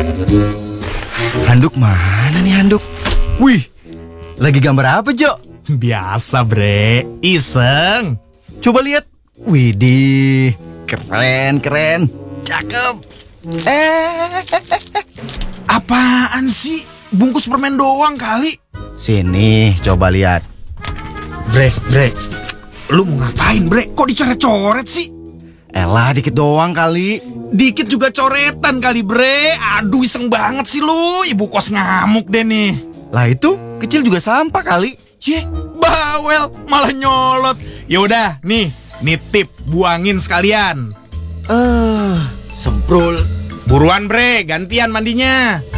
Handuk mana nih handuk? Wih, lagi gambar apa, Jo? Biasa, Bre. Iseng. Coba lihat. Widih, keren. Cakep. Apaan sih? Bungkus permen doang kali. Sini, coba lihat. Bre. Lu mau ngapain, Bre? Kok dicoret-coret sih? Elah, dikit doang kali. Dikit juga coretan kali, Bre. Aduh, iseng banget sih lu. Ibu kos ngamuk deh nih. Lah itu, kecil juga sampah kali. Yeh, bawel, malah nyolot. Yaudah, nih tip, buangin sekalian. Semprul. Buruan, Bre, gantian mandinya.